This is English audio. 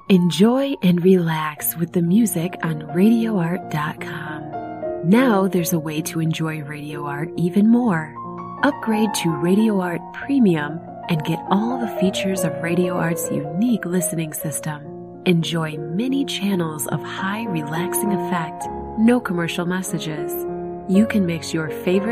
Enjoy and relax with the music on RadioArt.com. Now there's a way to enjoy Radio Art even more. Upgrade to Radio Art Premium and get all the features of Radio Art's unique listening system. Enjoy many channels of high relaxing effect, no commercial messages. You can mix your favorite